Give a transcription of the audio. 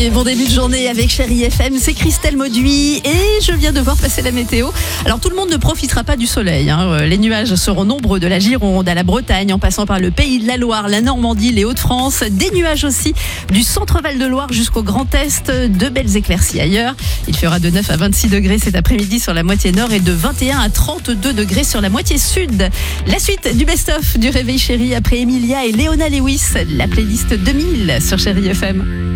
et bon début de journée avec Chérie FM, c'est Christelle Mauduit et je viens de voir passer la météo. Alors tout le monde ne profitera pas du soleil, Les nuages seront nombreux de la Gironde à la Bretagne en passant par le Pays de la Loire, la Normandie, les Hauts-de-France. Des nuages aussi du centre-Val de Loire jusqu'au Grand Est, de belles éclaircies ailleurs. Il fera de 9 à 26 degrés cet après-midi sur la moitié nord et de 21 à 32 degrés sur la moitié sud. La suite du best-of du Réveil Chérie après Emilia et Léona Lewis, la playlist 2000 sur Chérie FM.